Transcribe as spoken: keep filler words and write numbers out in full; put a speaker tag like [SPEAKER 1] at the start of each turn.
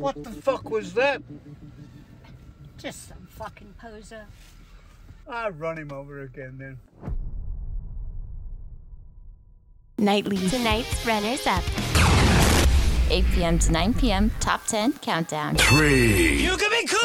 [SPEAKER 1] What the fuck was that?
[SPEAKER 2] Just some fucking poser.
[SPEAKER 1] I'll run him over again then.
[SPEAKER 3] Nightly.
[SPEAKER 4] Tonight's runners-up.
[SPEAKER 5] eight p.m. to nine p.m. Top ten Countdown.
[SPEAKER 6] Three.
[SPEAKER 7] You can be cool!